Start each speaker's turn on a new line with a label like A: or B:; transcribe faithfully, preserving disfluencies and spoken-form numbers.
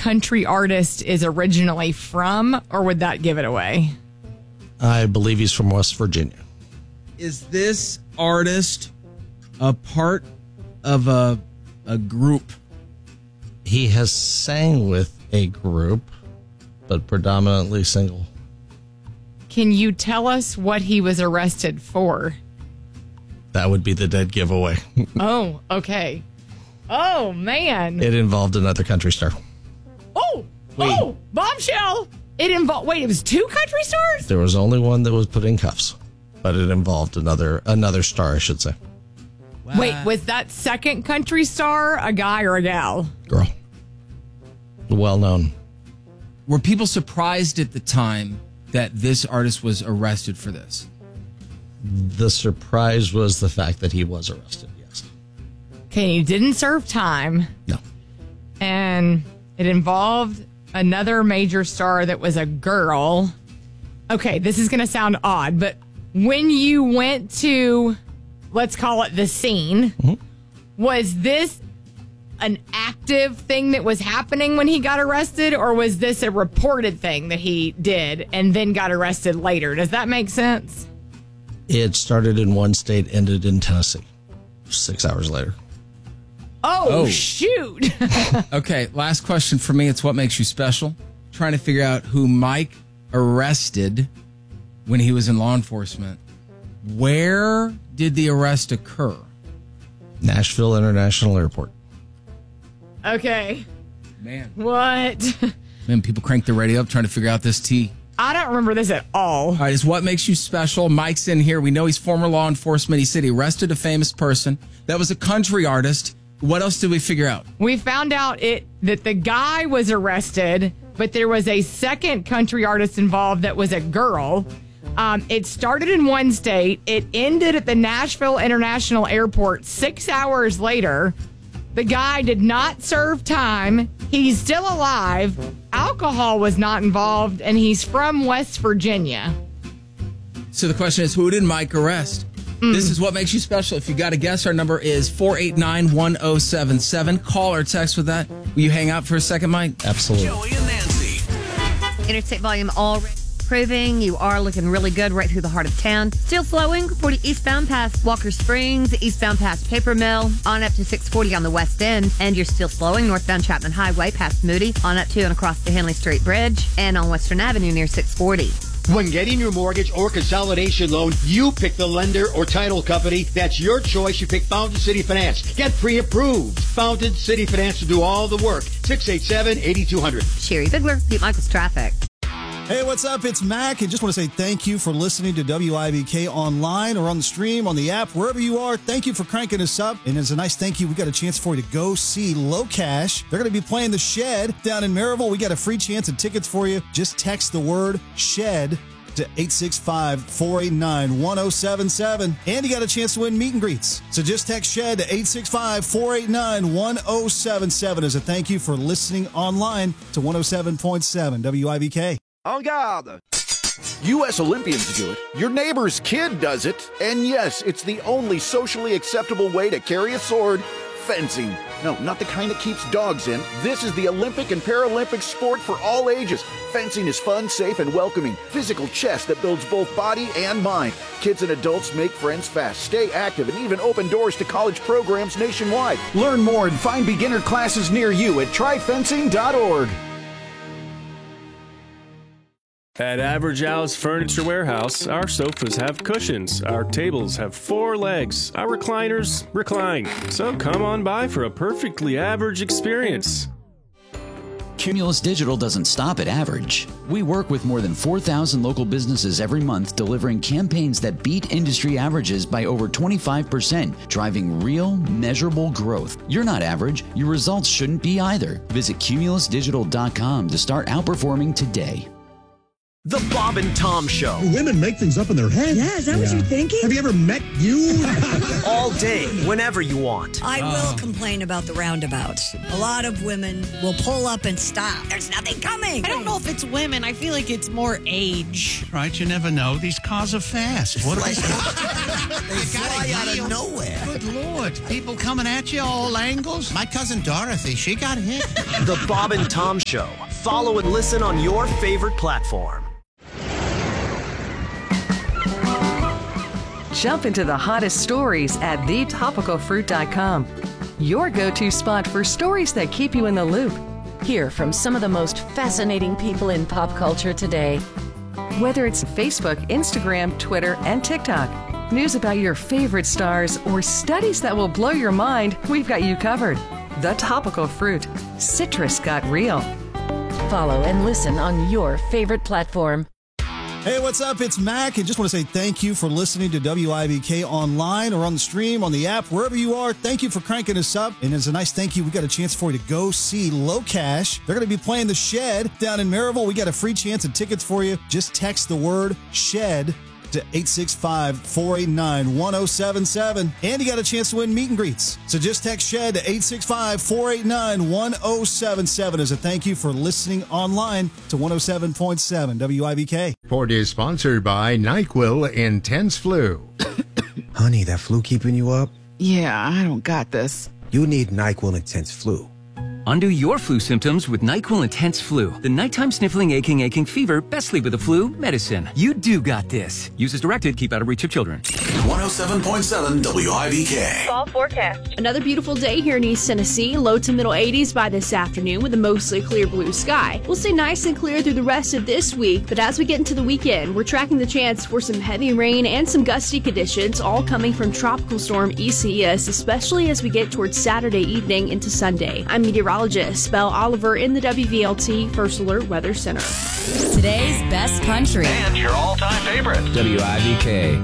A: country artist is originally from, or would that give it away?
B: I believe he's from West Virginia.
C: Is this artist a part of a a group?
B: He has sang with a group, but predominantly single.
A: Can you tell us what he was arrested for?
B: That would be the dead giveaway.
A: Oh, okay. Oh, man.
B: It involved another country star.
A: Oh,
C: Wait.
A: oh, bombshell. It involved, wait, it was two country stars?
B: There was only one that was put in cuffs, but it involved another another star, I should say.
C: Wow.
A: Wait, was that second country star a guy or a gal?
B: Girl. Well known.
C: Were people surprised at the time that this artist was arrested for this?
B: The surprise was the fact that he was arrested, yes.
A: Okay, he didn't serve time,
B: No.
A: and it involved another major star that was a girl. Okay, this is going to sound odd, but when you went to, let's call it the scene, mm-hmm. was this an active thing that was happening when he got arrested, or was this a reported thing that he did and then got arrested later? Does that make sense?
B: It started in one state, ended in Tennessee. Six hours later.
A: Oh,
C: Oh.
A: shoot.
C: Okay, last question for me. It's what makes you special. Trying to figure out who Mike arrested when he was in law enforcement. Where did the arrest occur?
B: Nashville International Airport.
A: Okay.
C: Man.
A: What?
C: Man, people crank the radio up trying to figure out this T.
A: I don't remember this at all.
C: All right, it's what makes you special. Mike's in here. We know he's former law enforcement. He said he arrested a famous person. That was a country artist. What else did we figure out?
A: We found out it that the guy was arrested, but there was a second country artist involved that was a girl. Um, it started in one state. It ended at the Nashville International Airport six hours later. The guy did not serve time. He's still alive. Alcohol was not involved, and he's from West Virginia.
C: So the question is, who did Mike arrest? Mm. This is what makes you special. If you got a guess, our number is four eight nine, one oh seven seven. Call or text with that. Will you hang out for a second, Mike?
B: Absolutely.
D: Joey and Nancy.
E: Interstate volume already improving. You are looking really good right through the heart of town. Still flowing. forty eastbound past Walker Springs, eastbound past Paper Mill, on up to six forty on the west end. And you're still flowing northbound Chapman Highway past Moody, on up to and across the Henley Street Bridge, and on Western Avenue near six forty.
F: When getting your mortgage or consolidation loan, you pick the lender or title company. That's your choice. You pick Fountain City Finance. Get pre-approved. Fountain City Finance will do all the work. six eight seven, eight two zero zero.
E: Sherry Bigler, Pete Michaels Traffic.
G: Hey, what's up? It's Mac. I just want to say thank you for listening to W I B K online or on the stream, on the app, wherever you are. Thank you for cranking us up. And as a nice thank you, we got a chance for you to go see Low Cash. They're going to be playing The Shed down in Maryville. We got a free chance of tickets for you. Just text the word SHED to eight six five, four eight nine, one oh seven seven. And you got a chance to win meet and greets. So just text SHED to eight six five, four eight nine, one oh seven seven as a thank you for listening online to one oh seven point seven W I B K.
H: En garde! U S Olympians do it. Your neighbor's kid does it. And yes, it's the only socially acceptable way to carry a sword. Fencing. No, not the kind that keeps dogs in. This is the Olympic and Paralympic sport for all ages. Fencing is fun, safe, and welcoming. Physical chess that builds both body and mind. Kids and adults make friends fast, stay active, and even open doors to college programs nationwide. Learn more and find beginner classes near you at try fencing dot org.
I: At Average Al's Furniture Warehouse, our sofas have cushions, our tables have four legs, our recliners recline. So come on by for a perfectly average experience.
J: Cumulus Digital doesn't stop at average. We work with more than four thousand local businesses every month, delivering campaigns that beat industry averages by over twenty-five percent, driving real, measurable growth. You're not average. Your results shouldn't be either. Visit cumulus digital dot com to start outperforming today.
D: The Bob and Tom Show.
K: Women make things up in their head.
L: Yeah, is that yeah. what you're thinking?
K: Have you ever met you?
D: All day, whenever you want.
L: I oh. will complain about the roundabouts. A lot of women will pull up and stop. There's nothing coming.
M: I don't know if it's women. I feel like it's more age.
N: Right, you never know. These cars are fast. What are
O: they? They fly out of nowhere.
N: Good Lord. People coming at you all angles. My cousin Dorothy, she got hit.
D: The Bob and Tom Show. Follow and listen on your favorite platform.
P: Jump into the hottest stories at the topical fruit dot com. Your go-to spot for stories that keep you in the loop. Hear from some of the most fascinating people in pop culture today. Whether it's Facebook, Instagram, Twitter, and TikTok, news about your favorite stars, or studies that will blow your mind, we've got you covered. The Topical Fruit. Citrus got real. Follow and listen on your favorite platform.
G: Hey, what's up? It's Mac, and just want to say thank you for listening to W I B K online or on the stream, on the app, wherever you are. Thank you for cranking us up. And as a nice thank you, we got a chance for you to go see LoCash. They're going to be playing The Shed down in Maryville. We got a free chance of tickets for you. Just text the word SHED to eight six five, four eight nine, one oh seven seven. And you got a chance to win meet and greets. So just text SHED to eight six five, four eight nine, one oh seven seven as a thank you for listening online to one oh seven point seven W I B K.
Q: Report is sponsored by NyQuil Intense Flu.
R: Honey, that flu keeping you up?
S: Yeah, I don't got this.
R: You need NyQuil Intense Flu.
T: Undo your flu symptoms with NyQuil Intense Flu. The nighttime sniffling, aching, aching fever. Best sleep with a flu medicine. You do got this. Use as directed. Keep out of reach of children.
U: one oh seven point seven W I B K.
V: Fall forecast. Another beautiful day here in East Tennessee. Low to middle eighties by this afternoon with a mostly clear blue sky. We'll stay nice and clear through the rest of this week, but as we get into the weekend, we're tracking the chance for some heavy rain and some gusty conditions, all coming from Tropical Storm Isaias, especially as we get towards Saturday evening into Sunday. I'm meteorologist Belle Oliver in the W V L T First Alert Weather Center.
W: Today's best country.
X: And your all-time favorites.
T: W I B K.